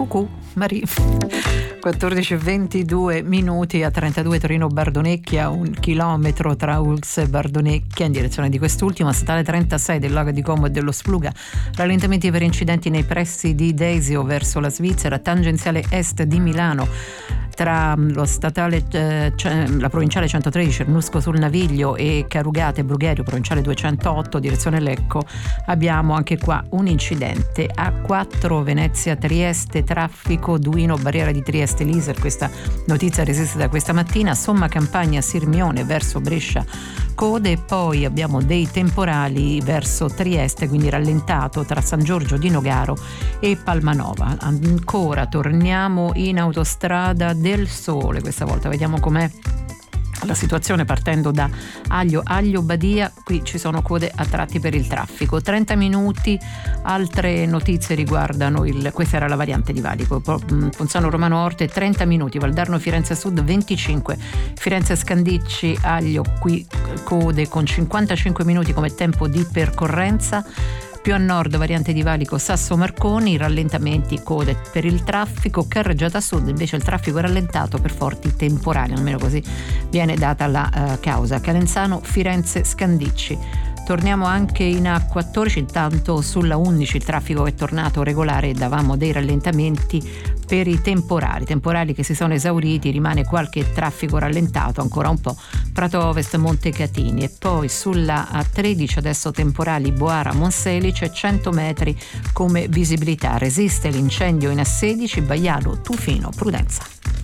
Cucù, Marie. 14:22 a 32 Torino-Bardonecchia, 1 chilometro tra Ux e Bardonecchia in direzione di quest'ultima, statale 36 del lago di Como e dello Spluga, rallentamenti per incidenti nei pressi di Desio verso la Svizzera, tangenziale est di Milano tra lo statale la provinciale 113 Cernusco sul Naviglio e Carugate Brugherio, provinciale 208 direzione Lecco. Abbiamo anche qua un incidente. A4 Venezia Trieste, traffico Duino barriera di Trieste Liser, questa notizia resiste da questa mattina. Somma Campagna Sirmione verso Brescia code, e poi abbiamo dei temporali verso Trieste, quindi rallentato tra San Giorgio di Nogaro e Palmanova. Ancora torniamo in autostrada del Sole, questa volta vediamo com'è la situazione partendo da Aglio Badia. Qui ci sono code a tratti per il traffico, 30 minuti. Altre notizie riguardano questa era la variante di Valico, Ponzano Romano Orte 30 minuti, Valdarno Firenze Sud 25, Firenze Scandicci Aglio, qui code con 55 minuti come tempo di percorrenza. Più a nord variante di Valico Sasso Marconi, rallentamenti, code per il traffico. Carreggiata Sud invece il traffico è rallentato per forti temporali, almeno così viene data la causa. Calenzano Firenze Scandicci. Torniamo anche in A14, intanto sulla 11 il traffico è tornato regolare, davamo dei rallentamenti per i temporali che si sono esauriti, rimane qualche traffico rallentato ancora un po', Prato Ovest Montecatini, e poi sulla A13 adesso temporali Boara Monselice, 100 metri come visibilità, resiste l'incendio in A16 Baiano Tufino Prudenza.